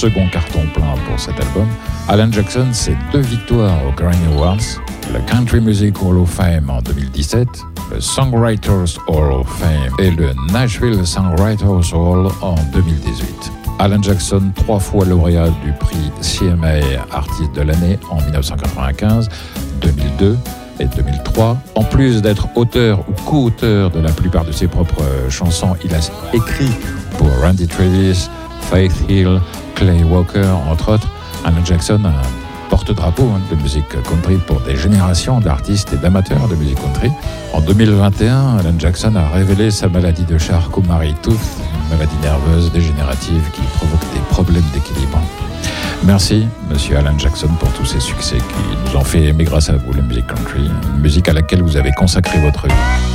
second carton plein pour cet album. Alan Jackson, c'est 2 victoires aux Grammy Awards, le Country Music Hall of Fame en 2017, le Songwriters Hall of Fame et le Nashville Songwriters Hall en 2018. Alan Jackson, 3 fois lauréat du prix CMA Artiste de l'année en 1995, 2002 et 2003. En plus d'être auteur ou co-auteur de la plupart de ses propres chansons, il a écrit pour Randy Travis, Faith Hill, Clay Walker, entre autres. Alan Jackson a un porte-drapeau de musique country pour des générations d'artistes et d'amateurs de musique country. En 2021, Alan Jackson a révélé sa maladie de Charcot-Marie-Tooth, une maladie nerveuse dégénérative qui provoque des problèmes d'équilibre. Merci, monsieur Alan Jackson, pour tous ces succès qui nous ont fait aimer grâce à vous la musique country, une musique à laquelle vous avez consacré votre vie.